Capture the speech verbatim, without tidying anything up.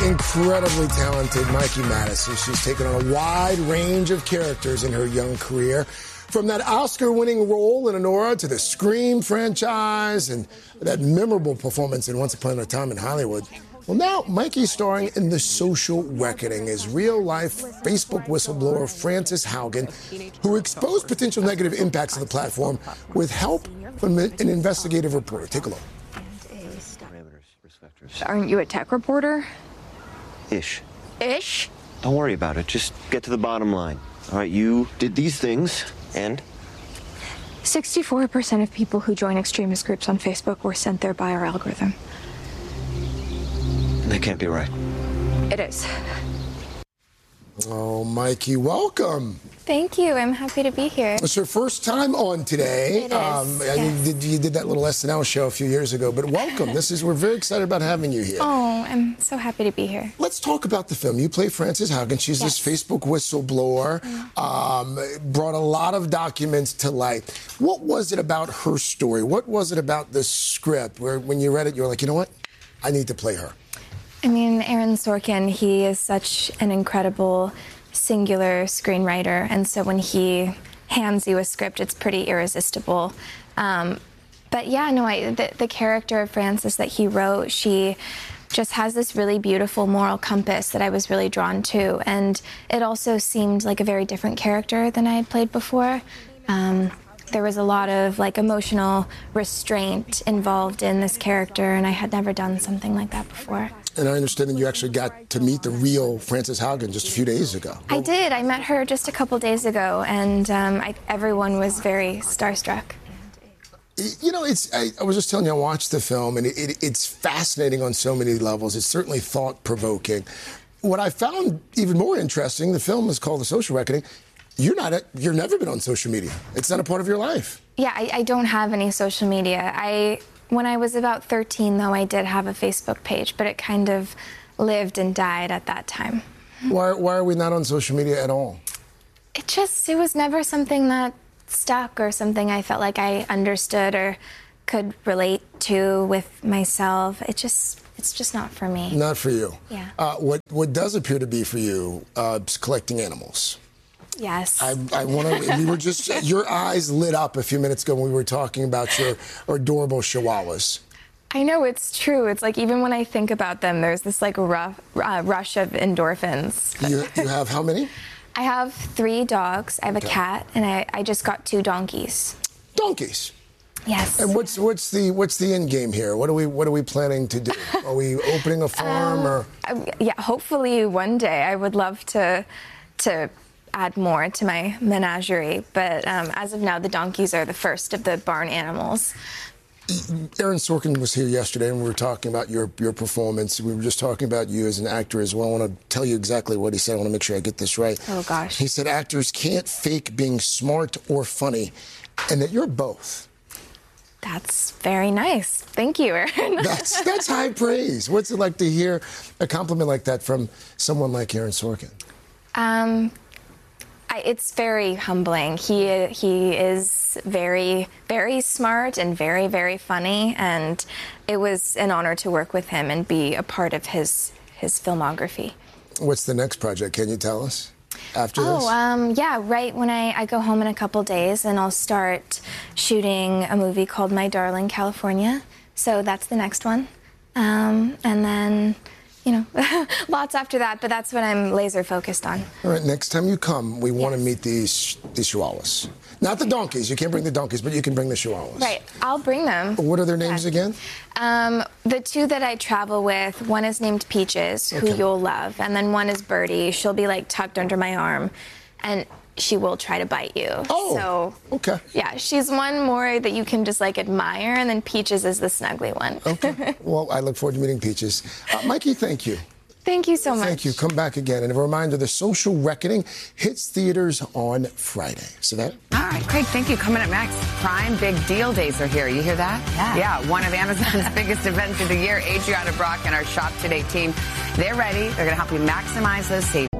incredibly talented Mikey Madison. She's taken on a wide range of characters in her young career. From that Oscar-winning role in Anora to the Scream franchise and that memorable performance in Once Upon a Time in Hollywood. Well, now Mikey's starring in The Social Reckoning as real-life Facebook whistleblower Frances Haugen, who exposed potential negative impacts of the platform with help from an investigative reporter. Take a look. Aren't you a tech reporter? Ish. Ish? Don't worry about it. Just get to the bottom line. All right, you did these things, and? sixty-four percent of people who join extremist groups on Facebook were sent there by our algorithm. That can't be right. It is. Oh, Mikey, welcome. Thank you. I'm happy to be here. It's your first time on today. It is, Um, yes. you, did, you did that little S N L show a few years ago, but welcome. This is we're very excited about having you here. Oh, I'm so happy to be here. Let's talk about the film. You play Frances Haugen. She's Yes. this Facebook whistleblower. Um, brought a lot of documents to light. What was it about her story? What was it about the script where when you read it, you were like, you know what? I need to play her. I mean, Aaron Sorkin, he is such an incredible singular screenwriter, and so when he hands you a script, it's pretty irresistible. Um, but yeah, no, I, the, the character of Frances that he wrote, she just has this really beautiful moral compass that I was really drawn to, and it also seemed like a very different character than I had played before. Um, there was a lot of like emotional restraint involved in this character, and I had never done something like that before. And I understand that you actually got to meet the real Frances Haugen just a few days ago. I did. I met her just a couple days ago, and um, I, everyone was very starstruck. You know, it's. I, I was just telling you, I watched the film, and it, it, it's fascinating on so many levels. It's certainly thought-provoking. What I found even more interesting, the film is called The Social Reckoning. You're not. A, you've never been on social media. It's not a part of your life. Yeah, I, I don't have any social media. I. When I was about thirteen, though, I did have a Facebook page, but it kind of lived and died at that time. Why, why are we not on social media at all? It just, it was never something that stuck or something I felt like I understood or could relate to with myself. It just, it's just not for me. Not for you. Yeah. Uh, what, what does appear to be for you uh, is collecting animals. Yes. I, I want to. We were just. Your eyes lit up a few minutes ago when we were talking about your adorable chihuahuas. I know, it's true. It's like even when I think about them, there's this like rough, uh, rush of endorphins. You, you have how many? I have three dogs. I have a Okay. cat, and I, I just got two donkeys. Donkeys. Yes. And what's what's the what's the end game here? What are we what are we planning to do? Are we opening a farm um, or? I, yeah, hopefully one day I would love to to. add more to my menagerie, but um, as of now, the donkeys are the first of the barn animals. Aaron Sorkin was here yesterday, and we were talking about your your performance. We were just talking about you as an actor as well. I want to tell you exactly what he said. I want to make sure I get this right. Oh, gosh. He said actors can't fake being smart or funny, and that you're both. That's very nice. Thank you, Aaron. That's that's high praise. What's it like to hear a compliment like that from someone like Aaron Sorkin? Um, I, it's very humbling. He he is very, very smart and very, very funny, and it was an honor to work with him and be a part of his his filmography. What's the next project? Can you tell us after oh, this? Oh, um, yeah, right when I, I go home in a couple days, and I'll start shooting a movie called My Darling California. So that's the next one. Um, and then, you know, lots after that, but that's what I'm laser focused on. All right, next time you come, we want to Yes. meet these these chihuahuas. Not the donkeys. You can't bring the donkeys, but you can bring the chihuahuas. Right, I'll bring them. What are their names Yeah. again? Um, the two that I travel with, one is named Peaches, who Okay. you'll love, and then one is Birdie. She'll be like tucked under my arm, and she will try to bite you. Oh, so okay. Yeah, she's one more that you can just like admire, and then Peaches is the snuggly one. Okay. Well, I look forward to meeting Peaches. Uh, Mikey, thank you. Thank you so much. Thank you. Come back again. And a reminder, The Social Reckoning hits theaters on Friday. So that. All right, Craig, thank you. Coming up next, Prime Big Deal Days are here. You hear that? Yeah. Yeah, one of Amazon's biggest events of the year. Adriana Brock and our Shop Today team, they're ready. They're going to help you maximize those savings.